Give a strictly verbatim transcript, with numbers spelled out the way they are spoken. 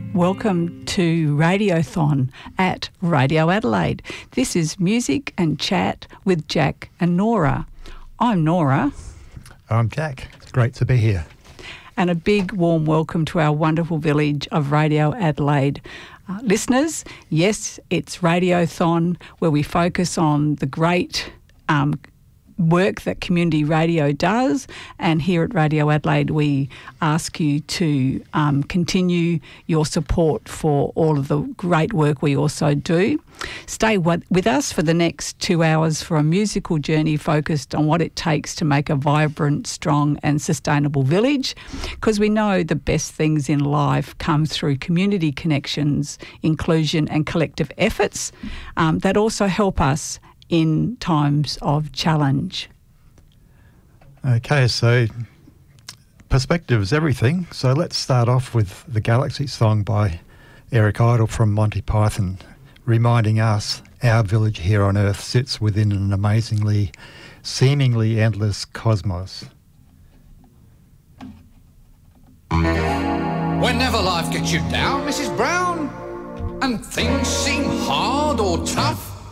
Welcome to Radiothon at Radio Adelaide. This is Music and Chat with Jack and Nora. I'm Nora. I'm Jack. It's great to be here. And a big warm welcome to our wonderful village of Radio Adelaide. Uh, listeners, yes, it's Radiothon, where we focus on the great um, work that community radio does, and here at Radio Adelaide we ask you to um, continue your support for all of the great work we also do. Stay w- with us for the next two hours for a musical journey focused on what it takes to make a vibrant, strong and sustainable village, because we know the best things in life come through community connections, inclusion and collective efforts um, that also help us in times of challenge. Okay, so perspective is everything. So let's start off with the Galaxy song by Eric Idle from Monty Python, reminding us our village here on Earth sits within an amazingly, seemingly endless cosmos. Whenever life gets you down, Missus Brown, and things seem hard or tough,